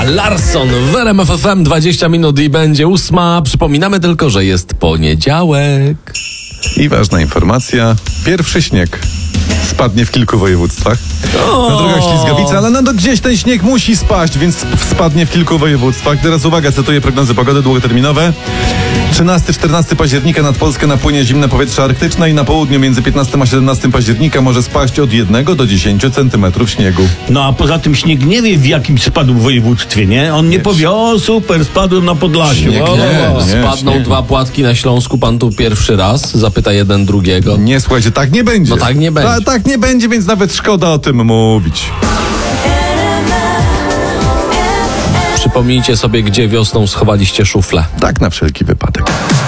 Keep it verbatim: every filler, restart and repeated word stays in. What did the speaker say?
Larsson w R M F F M, dwadzieścia minut i będzie ósma. Przypominamy tylko, że jest poniedziałek. I ważna informacja, pierwszy śnieg spadnie w kilku województwach. O! Na drogach ślizgawica, ale no, no gdzieś ten śnieg musi spaść, więc spadnie w kilku województwach. Teraz uwaga, cytuję prognozy pogody długoterminowe. trzynastego czternastego października nad Polskę napłynie zimne powietrze arktyczne i na południu między piętnastego a siedemnastego października może spaść od jednego do dziesięciu centymetrów śniegu. No a poza tym śnieg nie wie, w jakim spadł w województwie, nie? On nie powie, o super, spadłem na Podlasiu. Śnieg o, nie, o, o. spadną śnieg. dwa płatki na Śląsku, pan tu pierwszy raz zapyta jeden drugiego. Nie, słuchajcie, tak nie będzie. No tak nie będzie. Ta, tak nie będzie, więc nawet szkoda o tym mówić. Przypomnijcie sobie, gdzie wiosną schowaliście szuflę. Tak na wszelki wypadek.